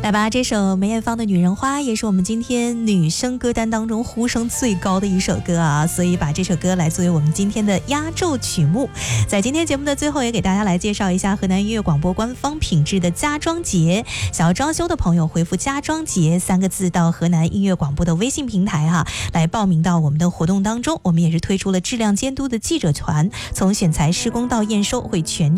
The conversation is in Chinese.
来吧，这首梅艳芳的《女人花》也是我们今天女生歌单当中呼声最高的一首歌啊，所以把这首歌来作为我们今天的压轴曲目。在今天节目的最后，也给大家来介绍一下河南音乐广播官方品质的家装节。想要装修的朋友，回复家装节3个字到河南音乐广播的微信平台哈，来报名到我们的活动当中。我们也是推出了质量监督的记者团，从选材施工到验收会全